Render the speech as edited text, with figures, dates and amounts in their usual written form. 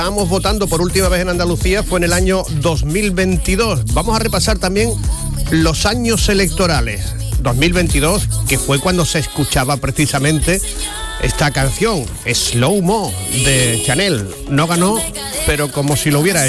Estábamos votando por última vez en Andalucía, fue en el año 2022. Vamos a repasar también los años electorales. 2022, que fue cuando se escuchaba precisamente esta canción, Slow Mo, de Chanel. No ganó, pero como si lo hubiera hecho.